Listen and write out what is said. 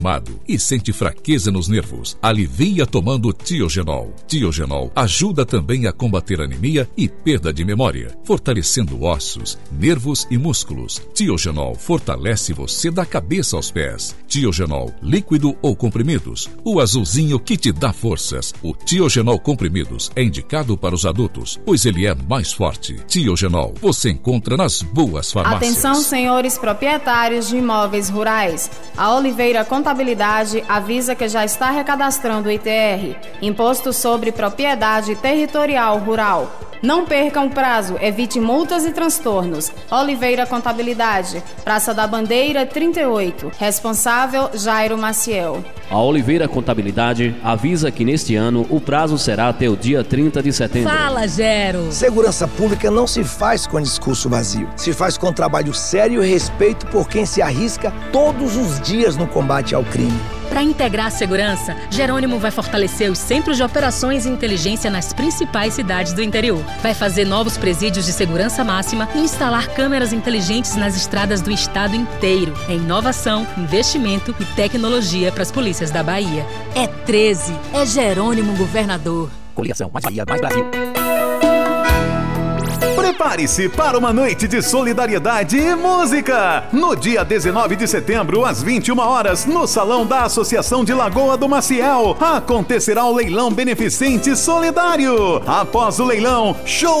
e sente fraqueza nos nervos, alivia tomando Tiogenol. Tiogenol ajuda também a combater anemia e perda de memória, fortalecendo ossos, nervos e músculos. Tiogenol fortalece você da cabeça aos pés. Tiogenol, líquido ou comprimidos, o azulzinho que te dá forças. O Tiogenol comprimidos é indicado para os adultos, pois ele é mais forte. Tiogenol, você encontra nas boas farmácias. Atenção, senhores proprietários de imóveis rurais. A Oliveira Contabilidade avisa que já está recadastrando o ITR, Imposto sobre Propriedade Territorial Rural. Não percam o prazo, evite multas e transtornos. Oliveira Contabilidade, Praça da Bandeira 38. Responsável, Jairo Maciel. A Oliveira Contabilidade avisa que neste ano o prazo será até o dia 30 de setembro. Fala, Gero! Segurança pública não se faz com discurso vazio. Se faz com trabalho sério e respeito por quem se arrisca todos os dias no combate ao crime. Para integrar a segurança, Jerônimo vai fortalecer os centros de operações e inteligência nas principais cidades do interior. Vai fazer novos presídios de segurança máxima e instalar câmeras inteligentes nas estradas do estado inteiro. É inovação, investimento e tecnologia para as polícias da Bahia. É 13. É Jerônimo governador. Coligação Mais Bahia, Mais Brasil. Prepare-se para uma noite de solidariedade e música. No dia 19 de setembro, às 21 horas, no Salão da Associação de Lagoa do Maciel, acontecerá o leilão beneficente solidário. Após o leilão, show